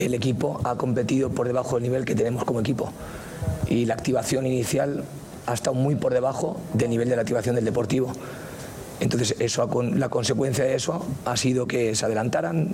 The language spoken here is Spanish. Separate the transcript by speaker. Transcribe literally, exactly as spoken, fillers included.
Speaker 1: El equipo ha competido por debajo del nivel que tenemos como equipo y la activación inicial ha estado muy por debajo del nivel de la activación del Deportivo. Entonces, eso, la consecuencia de eso ha sido que se adelantaran,